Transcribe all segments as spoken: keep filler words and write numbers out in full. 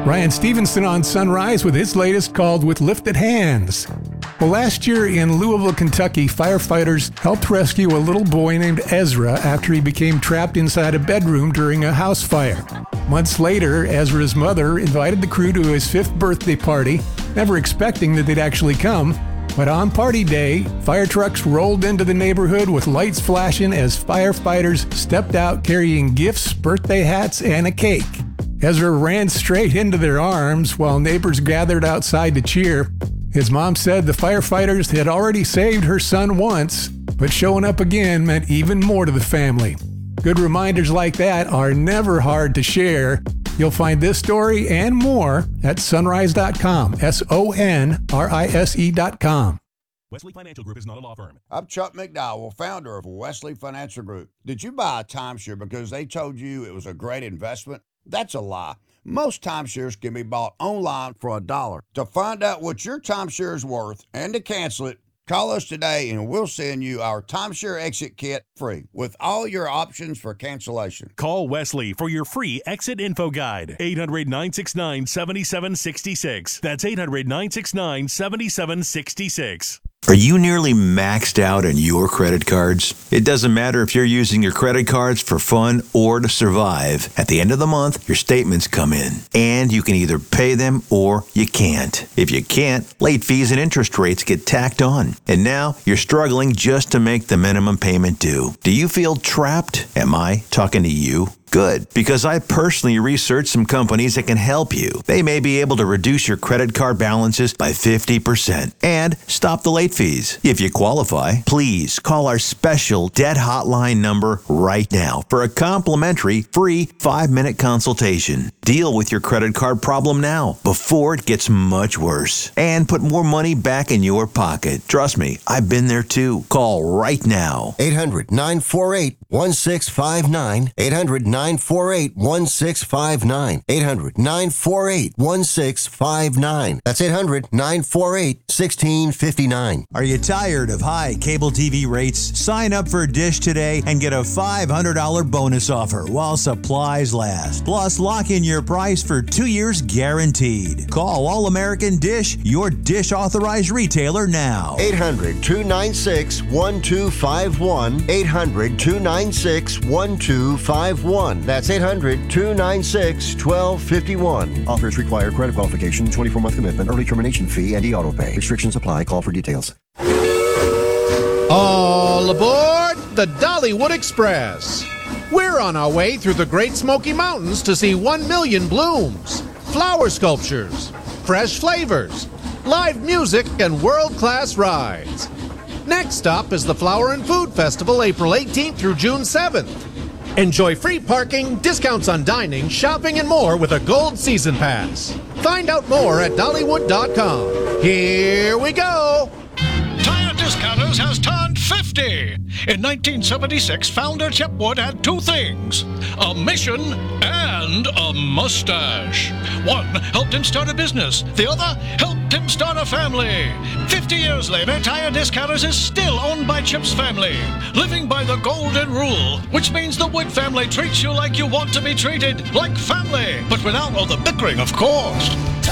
Ryan Stevenson on Sunrise with his latest called With Lifted Hands. Well, last year in Louisville, Kentucky, firefighters helped rescue a little boy named Ezra after he became trapped inside a bedroom during a house fire. Months later, Ezra's mother invited the crew to his fifth birthday party, never expecting that they'd actually come. But on party day, fire trucks rolled into the neighborhood with lights flashing as firefighters stepped out carrying gifts, birthday hats, and a cake. Ezra ran straight into their arms while neighbors gathered outside to cheer. His mom said the firefighters had already saved her son once, but showing up again meant even more to the family. Good reminders like that are never hard to share. You'll find this story and more at sunrise dot com, S O N R I S E dot com. Wesley Financial Group is not a law firm. I'm Chuck McDowell, founder of Wesley Financial Group. Did you buy a timeshare because they told you it was a great investment? That's a lie. Most timeshares can be bought online for a dollar. To find out what your timeshare is worth and to cancel it, call us today and we'll send you our timeshare exit kit free with all your options for cancellation. Call Wesley for your free exit info guide. eight hundred, nine six nine, seven seven six six. That's eight hundred, nine six nine, seven seven six six. Are you nearly maxed out on your credit cards? It doesn't matter if you're using your credit cards for fun or to survive. At the end of the month, your statements come in, and you can either pay them or you can't. If you can't, late fees and interest rates get tacked on. And now you're struggling just to make the minimum payment due. Do you feel trapped? Am I talking to you? Good, because I personally researched some companies that can help you. They may be able to reduce your credit card balances by fifty percent and stop the late fees. If you qualify, please call our special debt hotline number right now for a complimentary free five-minute consultation. Deal with your credit card problem now before it gets much worse and put more money back in your pocket. Trust me, I've been there too. Call right now. eight hundred, nine four eight, one six five nine. eight hundred, nine four eight, one six five nine. eight hundred, nine four eight, one six five nine. That's eight hundred, nine four eight, one six five nine. Are you tired of high cable T V rates? Sign up for Dish today and get a five hundred dollars bonus offer while supplies last. Plus, lock in your price for two years guaranteed. Call All American Dish, your Dish authorized retailer now. eight hundred, two nine six, one two five one. eight hundred, two nine six, one two five one. That's eight hundred, two nine six, one two five one. Offers require credit qualification, twenty-four month commitment, early termination fee, and e-auto pay. Restrictions apply. Call for details. All aboard the Dollywood Express. We're on our way through the Great Smoky Mountains to see one million blooms, flower sculptures, fresh flavors, live music, and world-class rides. Next stop is the Flower and Food Festival, April eighteenth through June seventh. Enjoy free parking, discounts on dining, shopping, and more with a Gold Season Pass. Find out more at Dollywood dot com. Here we go! Tire Discounters has turned fifty. In nineteen seventy-six, founder Chip Wood had two things, a mission and a mustache. One helped him start a business. The other helped him start a family. fifty years later, Tire Discounters is still owned by Chip's family, living by the golden rule, which means the Wood family treats you like you want to be treated, like family, but without all the bickering, of course.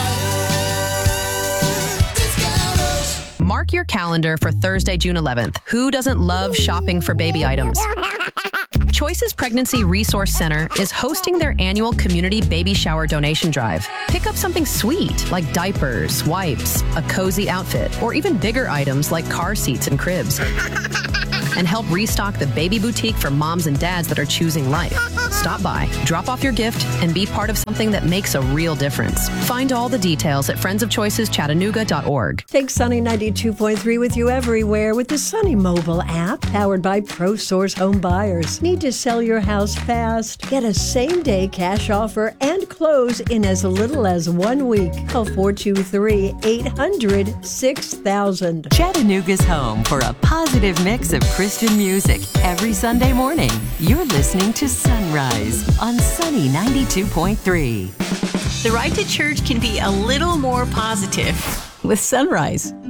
Mark your calendar for Thursday, June eleventh. Who doesn't love shopping for baby items? Choices Pregnancy Resource Center is hosting their annual community baby shower donation drive. Pick up something sweet like diapers, wipes, a cozy outfit, or even bigger items like car seats and cribs. And help restock the baby boutique for moms and dads that are choosing life. Stop by, drop off your gift, and be part of something that makes a real difference. Find all the details at friends of choices chattanooga dot org. Take Sunny ninety-two point three with you everywhere with the Sunny mobile app, powered by ProSource Home Buyers. Need to sell your house fast? Get a same-day cash offer and close in as little as one week. Call four two three, eight hundred, six thousand. Chattanooga's home for a positive mix of Christian music every Sunday morning. You're listening to Sunrise on Sunny ninety-two point three. The ride to church can be a little more positive with Sunrise.